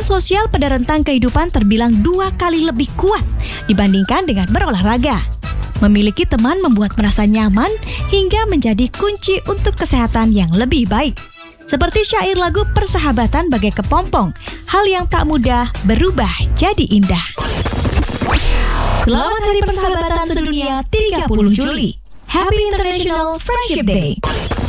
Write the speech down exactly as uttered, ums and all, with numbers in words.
sosial pada rentang kehidupan terbilang dua kali lebih kuat dibandingkan dengan berolahraga. Memiliki teman membuat merasa nyaman hingga menjadi kunci untuk kesehatan yang lebih baik. Seperti syair lagu Persahabatan Bagai Kepompong, hal yang tak mudah berubah jadi indah. Selamat Hari Persahabatan Sedunia tiga puluh Juli. Happy International Friendship Day.